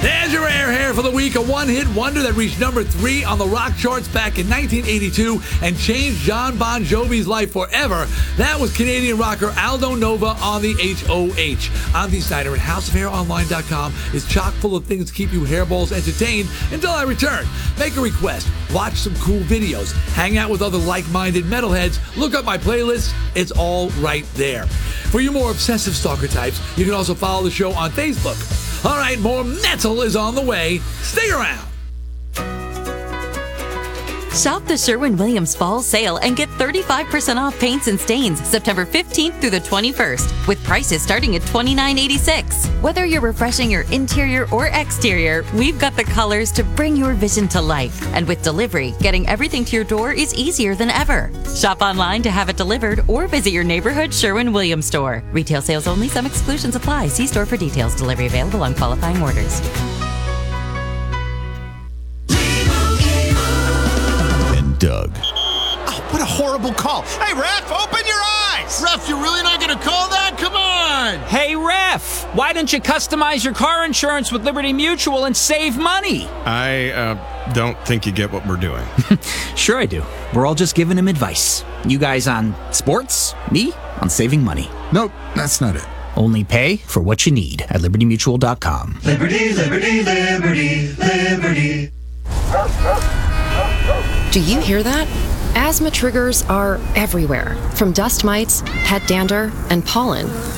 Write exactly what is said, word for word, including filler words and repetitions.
There's your air hair for the week, a one-hit wonder that reached number three on the rock charts back in nineteen eighty-two and changed John Bon Jovi's life forever. That was Canadian rocker Aldo Nova on the H O H. I'm Dee Snider, and house of hair online dot com is chock full of things to keep you hairballs entertained until I return. Make a request, watch some cool videos, hang out with other like-minded metalheads, look up my playlist. It's all right there. For you more obsessive stalker types, you can also follow the show on Facebook. All right, more metal is on the way. Stay around. Shop the Sherwin-Williams Fall Sale and get thirty-five percent off paints and stains September fifteenth through the twenty-first, with prices starting at twenty-nine eighty-six. Whether you're refreshing your interior or exterior, we've got the colors to bring your vision to life. And with delivery, getting everything to your door is easier than ever. Shop online to have it delivered or visit your neighborhood Sherwin-Williams store. Retail sales only. Some exclusions apply. See store for details. Delivery available on qualifying orders. Doug. Oh, what a horrible call. Hey, ref, open your eyes. Ref, you're really not going to call that? Come on. Hey, ref, why don't you customize your car insurance with Liberty Mutual and save money? I uh, don't think you get what we're doing. Sure I do. We're all just giving him advice. You guys on sports, me on saving money. Nope, that's not it. Only pay for what you need at liberty mutual dot com. Liberty, liberty, liberty, liberty. Do you hear that? Asthma triggers are everywhere, from dust mites, pet dander, and pollen.